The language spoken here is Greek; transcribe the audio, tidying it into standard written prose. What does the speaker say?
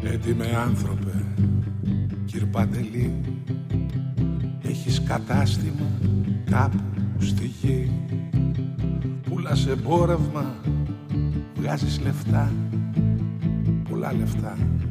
Έτοιμε άνθρωπε, κυρ Παντελή, έχεις κατάστημα κάπου στη γη. Πουλάς εμπόρευμα, βγάζεις λεφτά, πολλά λεφτά.